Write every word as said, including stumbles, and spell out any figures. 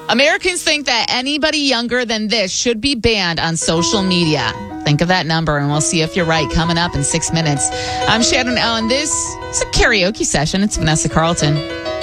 Americans think that anybody younger than this should be banned on social media. Think of that number, and we'll see if you're right coming up in six minutes. I'm Shannon Allen. This is a karaoke session. It's Vanessa Carlton.